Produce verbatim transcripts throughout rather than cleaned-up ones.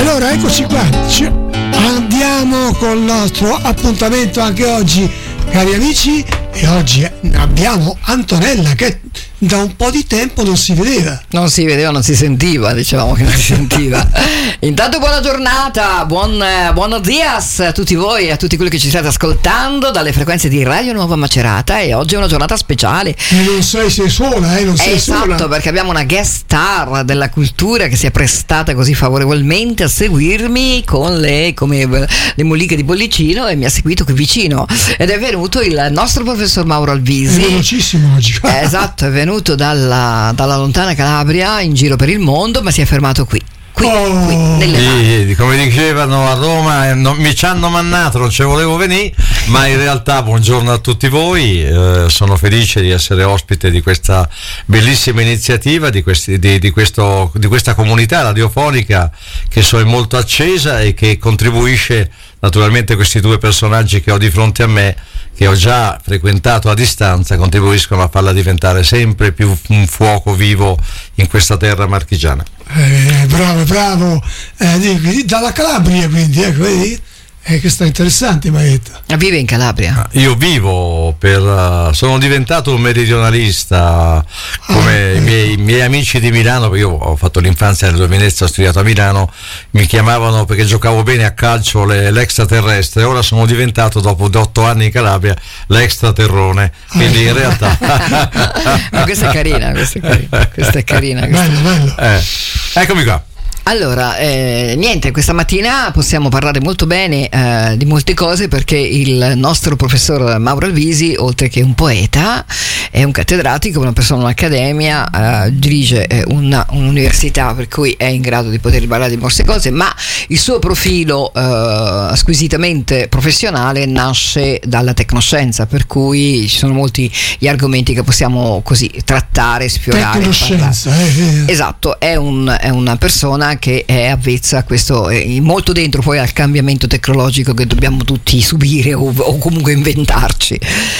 Allora eccoci qua, andiamo con il nostro appuntamento anche oggi, cari amici, e oggi abbiamo Antonella che da un po' di tempo non si vedeva. Non si vedeva, non si sentiva, dicevamo che non si sentiva. Intanto buona giornata, buon, buonos dias a tutti voi e a tutti quelli che ci state ascoltando dalle frequenze di Radio Nuova Macerata, e oggi è una giornata speciale. E non sei se sola, eh, non sei esatto, sola. Perché abbiamo una guest star della cultura che si è prestata così favorevolmente a seguirmi con le, come le moliche di bollicino, e mi ha seguito qui vicino, ed è venuto il nostro professor Mauro Alvisi. È velocissimo oggi. Eh, esatto, è venuto dalla, dalla lontana Calabria in giro per il mondo, ma si è fermato qui. Qui, oh. qui nelle sì, come dicevano a Roma, eh, non, mi ci hanno mannato, non ci volevo venire, ma in realtà buongiorno a tutti voi, eh, sono felice di essere ospite di questa bellissima iniziativa, di, questi, di, di, questo, di questa comunità radiofonica che so è molto accesa e che contribuisce naturalmente a questi due personaggi che ho di fronte a me, che ho già frequentato a distanza, contribuiscono a farla diventare sempre più un fuoco vivo in questa terra marchigiana. Eh, bravo, bravo, eh, dalla Calabria quindi, ecco, vedi? Eh, questo è interessante, mi hai detto. Vive in Calabria? Io vivo per, sono diventato un meridionalista come ah, i, miei, i miei amici di Milano, perché io ho fatto l'infanzia nella Venezia, ho studiato a Milano, mi chiamavano perché giocavo bene a calcio le, l'extraterrestre. Ora sono diventato, dopo otto anni in Calabria, l'extraterrone, quindi in realtà ma questa è carina, questa è carina, questa è carina questa. Bello, bello. Eh, eccomi qua. Allora, eh, niente, questa mattina possiamo parlare molto bene eh, di molte cose, perché il nostro professor Mauro Alvisi, oltre che un poeta, è un cattedratico, una persona, un'accademia, eh, dirige eh, una, un'università, per cui è in grado di poter parlare di molte cose, ma il suo profilo eh, squisitamente professionale nasce dalla tecnoscienza, per cui ci sono molti gli argomenti che possiamo così trattare, sfiorare. Tecnoscienza, eh, eh. Esatto, è, un, è una persona che è avvezza a questo, è molto dentro poi al cambiamento tecnologico che dobbiamo tutti subire o, o comunque inventarci,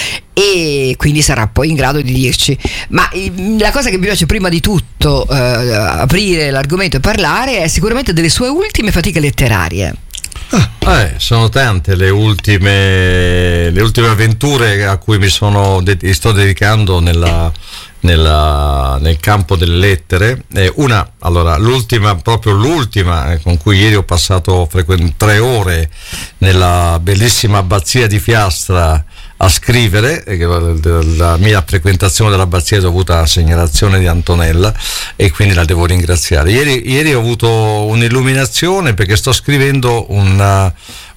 e quindi sarà poi in grado di dirci. Ma la cosa che mi piace prima di tutto eh, aprire l'argomento e parlare è sicuramente delle sue ultime fatiche letterarie. Eh, sono tante le ultime le ultime avventure a cui mi sono de- sto dedicando nella, nella, nel campo delle lettere. Eh, una, allora, l'ultima, proprio l'ultima, eh, con cui ieri ho passato frequ- tre ore nella bellissima abbazia di Fiastra a scrivere, eh, la mia frequentazione dell'abbazia è dovuta alla segnalazione di Antonella, e quindi la devo ringraziare. Ieri, ieri ho avuto un'illuminazione perché sto scrivendo un,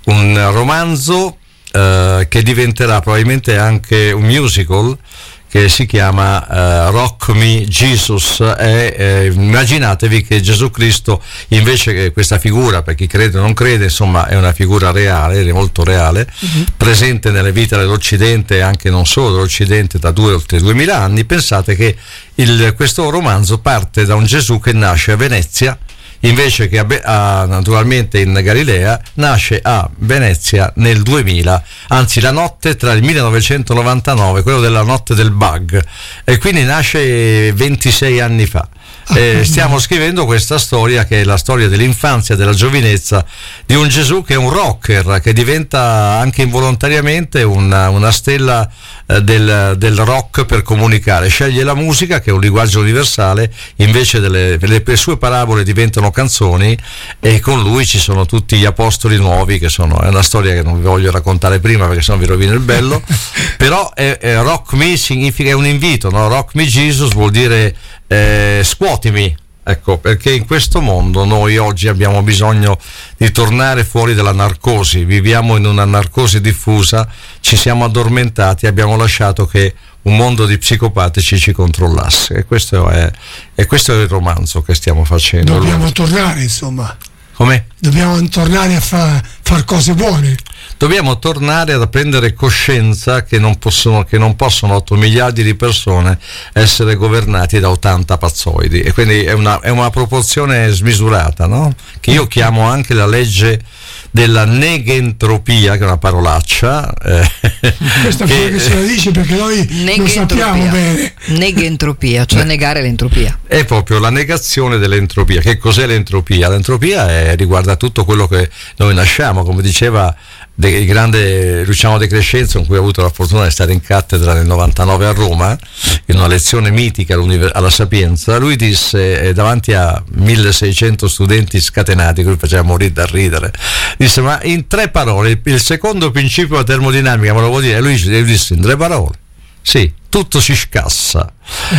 un romanzo eh, che diventerà probabilmente anche un musical, che si chiama uh, Rock Me Jesus. E, eh, immaginatevi che Gesù Cristo, invece che questa figura, per chi crede o non crede, insomma è una figura reale, è molto reale, uh-huh. presente nelle vite dell'Occidente e anche non solo dell'Occidente da due oltre duemila anni. Pensate che il, questo romanzo parte da un Gesù che nasce a Venezia, invece che a, a, naturalmente in Galilea, nasce a Venezia nel duemila, anzi la notte tra il millenovecentonovantanove, quello della notte del bug, e quindi nasce ventisei anni fa. Eh, stiamo scrivendo questa storia, che è la storia dell'infanzia, della giovinezza di un Gesù che è un rocker, che diventa anche involontariamente una, una stella eh, del, del rock per comunicare. Sceglie la musica, che è un linguaggio universale, invece delle le, le sue parabole diventano canzoni, e con lui ci sono tutti gli apostoli nuovi, che sono, è una storia che non vi voglio raccontare prima perché sennò vi rovino il bello. Però è, è Rock Me significa, è un invito, no? Rock Me Jesus vuol dire Eh, scuotimi, ecco, perché in questo mondo noi oggi abbiamo bisogno di tornare fuori dalla narcosi. Viviamo in una narcosi diffusa, ci siamo addormentati, abbiamo lasciato che un mondo di psicopatici ci controllasse, e questo è, e questo è il romanzo che stiamo facendo. Dobbiamo tornare, insomma. Come? Dobbiamo tornare a fa, far cose buone. Dobbiamo tornare a prendere coscienza che non possono, che non possono otto miliardi di persone essere governati da ottanta pazzoidi, e quindi è una, è una proporzione smisurata, no? Che io chiamo anche la legge della negentropia, che è una parolaccia. Eh, Questa è quello che se la dice perché noi lo sappiamo bene. Negentropia, cioè negare l'entropia. È proprio la negazione dell'entropia. Che cos'è l'entropia? L'entropia è, riguarda tutto quello che noi nasciamo, come diceva il grande Luciano De Crescenzo, con cui ho avuto la fortuna di stare in cattedra nel novantanove a Roma, in una lezione mitica alla Sapienza. Lui disse, eh, davanti a milleseicento studenti scatenati, che lui faceva morire da ridere, disse: ma in tre parole, il secondo principio della termodinamica me lo vuol dire? E lui, lui disse: in tre parole, sì, tutto si scassa.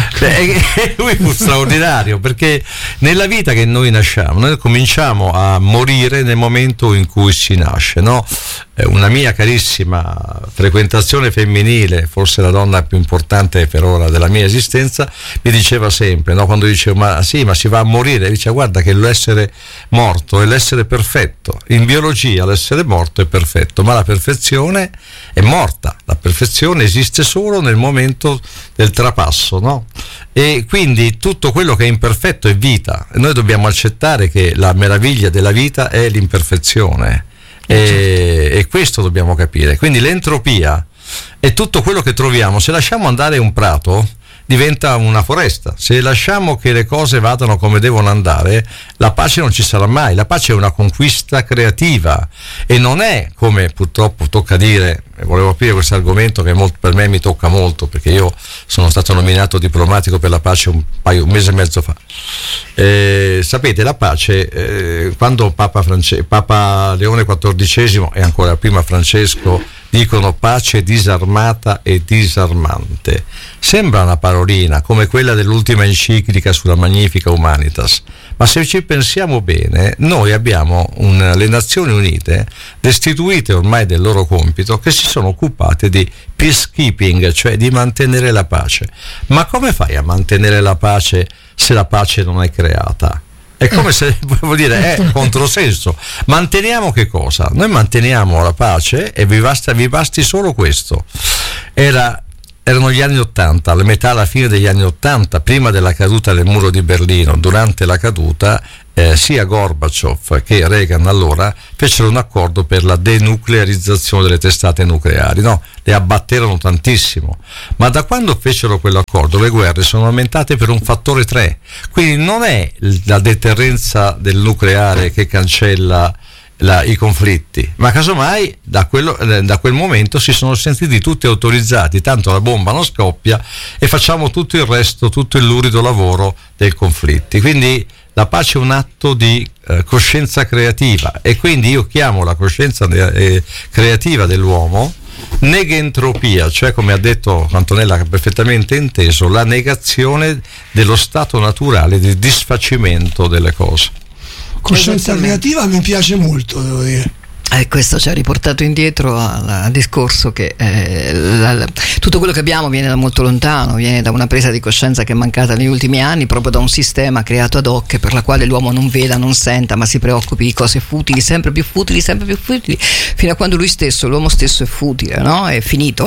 E lui fu straordinario, perché nella vita che noi nasciamo, noi cominciamo a morire nel momento in cui si nasce, no? Una mia carissima frequentazione femminile, forse la donna più importante per ora della mia esistenza, mi diceva sempre, no? Quando dicevo: ma sì, ma si va a morire, dice: guarda che l'essere morto è l'essere perfetto. In biologia l'essere morto è perfetto, ma la perfezione è morta. La perfezione esiste solo nel momento del trapasso, no? E quindi tutto quello che è imperfetto è vita. Noi dobbiamo accettare che la meraviglia della vita è l'imperfezione, e, e questo dobbiamo capire. Quindi l'entropia è tutto quello che troviamo. Se lasciamo andare un prato, diventa una foresta. Se lasciamo che le cose vadano come devono andare, la pace non ci sarà mai. La pace è una conquista creativa e non è, come purtroppo tocca dire, e volevo aprire questo argomento che molto, per me mi tocca molto, perché io sono stato nominato diplomatico per la pace un paio, un mese e mezzo fa. Eh, sapete, la pace, eh, quando Papa, France, Papa Leone quattordicesimo e ancora prima Francesco dicono pace disarmata e disarmante, sembra una parolina come quella dell'ultima enciclica sulla Magnifica Humanitas, ma se ci pensiamo bene, noi abbiamo un, le Nazioni Unite destituite ormai del loro compito, che si sono occupate di peacekeeping, cioè di mantenere la pace. Ma come fai a mantenere la pace se la pace non è creata? È come se, vuol dire, è controsenso. Manteniamo che cosa? Noi manteniamo la pace e vi basta, vi basti solo questo. Era, erano gli anni Ottanta, la metà alla fine degli anni Ottanta, prima della caduta del muro di Berlino. Durante la caduta eh, sia Gorbaciov che Reagan allora fecero un accordo per la denuclearizzazione delle testate nucleari, no? Le abbatterono tantissimo, ma da quando fecero quell'accordo le guerre sono aumentate per un fattore tre. Quindi non è la deterrenza del nucleare che cancella La, i conflitti, ma casomai da, quello, eh, da quel momento si sono sentiti tutti autorizzati, tanto la bomba non scoppia e facciamo tutto il resto, tutto il lurido lavoro dei conflitti. Quindi la pace è un atto di eh, coscienza creativa, e quindi io chiamo la coscienza eh, creativa dell'uomo negentropia, cioè, come ha detto Antonella, che ha perfettamente inteso, la negazione dello stato naturale di disfacimento delle cose. Coscienza creativa mi piace molto, devo dire. Eh, questo ci ha riportato indietro al, al discorso che eh, la, la, tutto quello che abbiamo viene da molto lontano, viene da una presa di coscienza che è mancata negli ultimi anni, proprio da un sistema creato ad hoc per la quale l'uomo non veda, non senta, ma si preoccupi di cose futili, sempre più futili, sempre più futili, fino a quando lui stesso, l'uomo stesso è futile, no? È finito.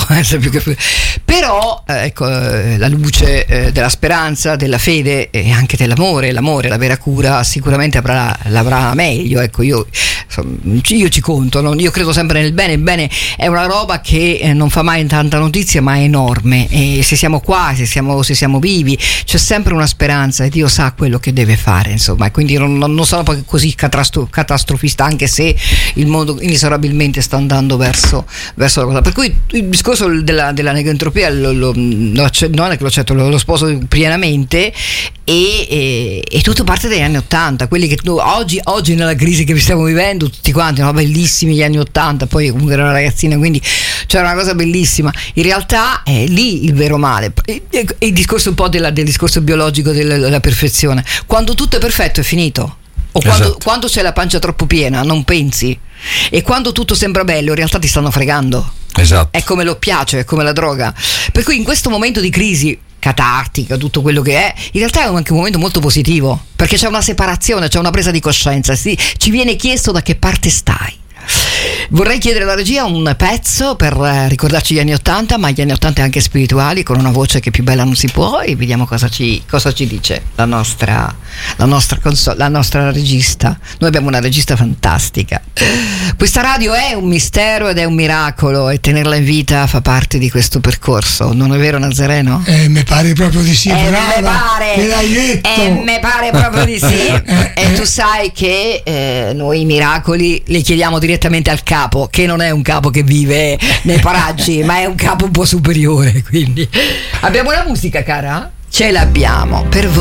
Però eh, ecco, la luce eh, della speranza, della fede e anche dell'amore, l'amore, la vera cura sicuramente avrà, l'avrà meglio. Ecco, io, io ci No? Io credo sempre nel bene. Il bene è una roba che eh, non fa mai tanta notizia, ma è enorme, e se siamo qua, se siamo, se siamo vivi, c'è sempre una speranza e Dio sa quello che deve fare, insomma, e quindi non, non sono poi così catastro- catastrofista, anche se il mondo inesorabilmente sta andando verso, verso la cosa. Per cui il discorso della, della negentropia lo, lo, lo, non è che lo accetto, lo, lo sposo pienamente, e, e, e tutto parte dagli anni Ottanta, quelli che tu, oggi, oggi nella crisi che vi stiamo vivendo tutti quanti, no? Bellissimi gli anni Ottanta, poi comunque ero una ragazzina, quindi c'era una cosa bellissima. In realtà è lì il vero male, e, e, e il discorso un po' della, del discorso biologico della, della perfezione. Quando tutto è perfetto è finito, o quando, esatto. quando c'è la pancia troppo piena non pensi, e quando tutto sembra bello in realtà ti stanno fregando. Esatto. È come l'oppiaceo, è come la droga. Per cui in questo momento di crisi catartica, tutto quello che è, in realtà è anche un momento molto positivo, perché c'è una separazione, c'è una presa di coscienza, sì, ci viene chiesto da che parte stai. Vorrei chiedere alla regia un pezzo per ricordarci gli anni ottanta, ma gli anni ottanta anche spirituali, con una voce che più bella non si può, e vediamo cosa ci, cosa ci dice la nostra, la nostra console, la nostra regista. Noi abbiamo una regista fantastica. Questa radio è un mistero ed è un miracolo, e tenerla in vita fa parte di questo percorso, non è vero, Nazareno? Eh, mi pare proprio di sì, Eh, brava, me pare, me l'hai detto. eh, me pare proprio di sì. Eh, E tu sai che eh, noi i miracoli li chiediamo direttamente al capo, che non è un capo che vive nei paraggi, ma è un capo un po' superiore. Quindi abbiamo la musica, cara? Ce l'abbiamo per voi.